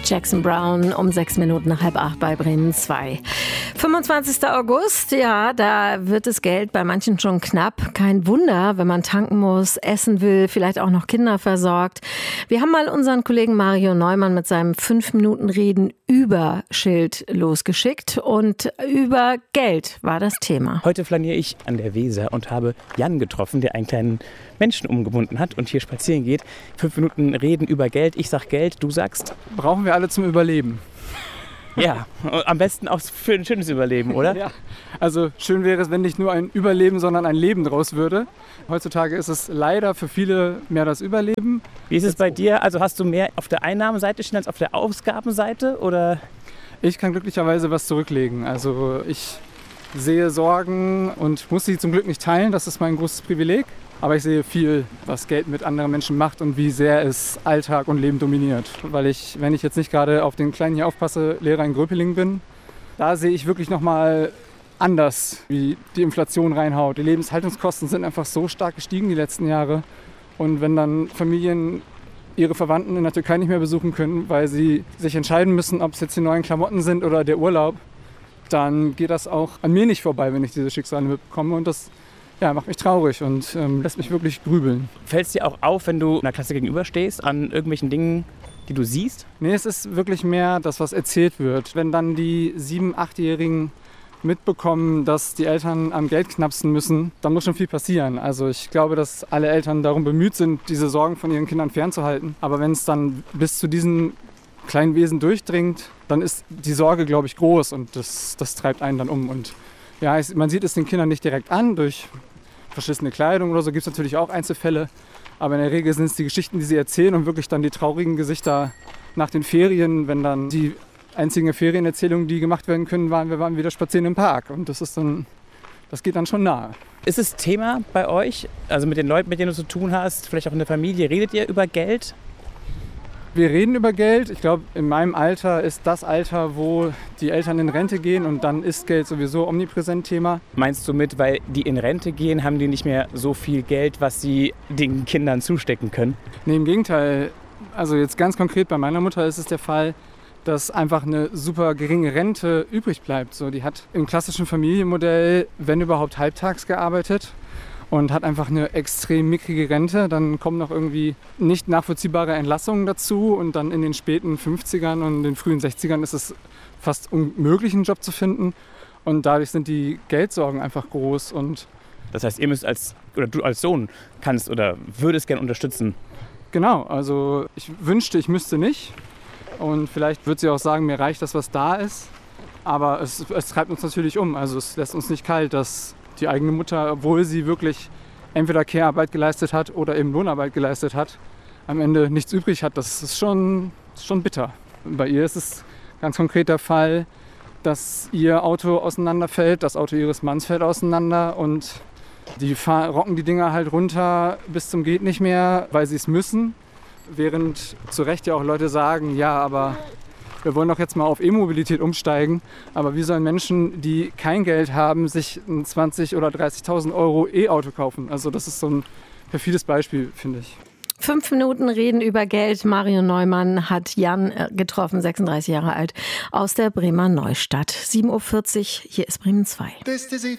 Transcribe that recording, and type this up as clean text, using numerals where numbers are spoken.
Jackson Brown um 6 Minuten nach 7:30 bei Bremen 2. 25. August, ja, da wird das Geld bei manchen schon knapp. Kein Wunder, wenn man tanken muss, essen will, vielleicht auch noch Kinder versorgt. Wir haben mal unseren Kollegen Mario Neumann mit seinem 5-Minuten-Reden über Schild losgeschickt und über Geld war das Thema. Heute flaniere ich an der Weser und habe Jan getroffen, der einen kleinen Menschen umgebunden hat und hier spazieren geht. 5 Minuten reden über Geld. Ich sag Geld, du sagst? Brauchen wir alle zum Überleben. Ja, am besten auch für ein schönes Überleben, oder? Ja, also schön wäre es, wenn nicht nur ein Überleben, sondern ein Leben draus würde. Heutzutage ist es leider für viele mehr das Überleben. Wie ist es bei dir? Also hast du mehr auf der Einnahmenseite stehen als auf der Ausgabenseite, oder? Ich kann glücklicherweise was zurücklegen. Also ich sehe Sorgen und muss sie zum Glück nicht teilen. Das ist mein großes Privileg. Aber ich sehe viel, was Geld mit anderen Menschen macht und wie sehr es Alltag und Leben dominiert. Weil ich, wenn ich jetzt nicht gerade auf den Kleinen hier aufpasse, Lehrer in Gröpeling bin, da sehe ich wirklich nochmal anders, wie die Inflation reinhaut. Die Lebenshaltungskosten sind einfach so stark gestiegen die letzten Jahre. Und wenn dann Familien ihre Verwandten in der Türkei nicht mehr besuchen können, weil sie sich entscheiden müssen, ob es jetzt die neuen Klamotten sind oder der Urlaub, dann geht das auch an mir nicht vorbei, wenn ich diese Schicksale mitbekomme. Und das macht mich traurig und lässt mich wirklich grübeln. Fällt es dir auch auf, wenn du einer Klasse gegenüberstehst, an irgendwelchen Dingen, die du siehst? Nee, es ist wirklich mehr das, was erzählt wird. Wenn dann die 7-, 8-Jährigen mitbekommen, dass die Eltern am Geld knapsen müssen, dann muss schon viel passieren. Also ich glaube, dass alle Eltern darum bemüht sind, diese Sorgen von ihren Kindern fernzuhalten. Aber wenn es dann bis zu diesen kleinen Wesen durchdringt, dann ist die Sorge, glaube ich, groß und das treibt einen dann um. Und ja, man sieht es den Kindern nicht direkt an, durch verschissene Kleidung oder so gibt es natürlich auch Einzelfälle. Aber in der Regel sind es die Geschichten, die sie erzählen und wirklich dann die traurigen Gesichter nach den Ferien, wenn dann die einzigen Ferienerzählungen, die gemacht werden können, waren, wir waren wieder spazieren im Park. Und das geht dann schon nahe. Ist es Thema bei euch, also mit den Leuten, mit denen du zu tun hast, vielleicht auch in der Familie, redet ihr über Geld? Wir reden über Geld. Ich glaube, in meinem Alter ist das Alter, wo die Eltern in Rente gehen und dann ist Geld sowieso omnipräsent Thema. Meinst du mit, weil die in Rente gehen, haben die nicht mehr so viel Geld, was sie den Kindern zustecken können? Nee, im Gegenteil. Also jetzt ganz konkret bei meiner Mutter ist es der Fall, dass einfach eine super geringe Rente übrig bleibt. So, die hat im klassischen Familienmodell, wenn überhaupt, halbtags gearbeitet und hat einfach eine extrem mickrige Rente. Dann kommen noch irgendwie nicht nachvollziehbare Entlassungen dazu und dann in den späten 50ern und den frühen 60ern ist es fast unmöglich, einen Job zu finden. Und dadurch sind die Geldsorgen einfach groß. Und das heißt, ihr müsst du als Sohn kannst oder würdest gerne unterstützen? Genau, also ich wünschte, ich müsste nicht. Und vielleicht wird sie auch sagen, mir reicht das, was da ist. Aber es treibt uns natürlich um. Also es lässt uns nicht kalt, dass die eigene Mutter, obwohl sie wirklich entweder Care-Arbeit geleistet hat oder eben Lohnarbeit geleistet hat, am Ende nichts übrig hat. Das ist schon bitter. Bei ihr ist es ganz konkret der Fall, dass ihr Auto auseinanderfällt, das Auto ihres Manns fällt auseinander und die rocken die Dinger halt runter bis zum geht nicht mehr, weil sie es müssen. Während zu Recht ja auch Leute sagen, ja, aber wir wollen doch jetzt mal auf E-Mobilität umsteigen. Aber wie sollen Menschen, die kein Geld haben, sich ein 20.000 oder 30.000 Euro E-Auto kaufen? Also das ist so ein perfides Beispiel, finde ich. 5 Minuten reden über Geld. Mario Neumann hat Jan getroffen, 36 Jahre alt, aus der Bremer Neustadt. 7:40 Uhr, hier ist Bremen 2.